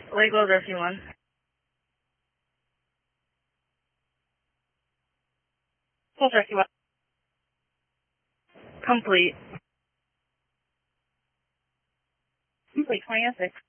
Lake World Rescue 1. Pulse Rescue 1. Complete. Complete 2006.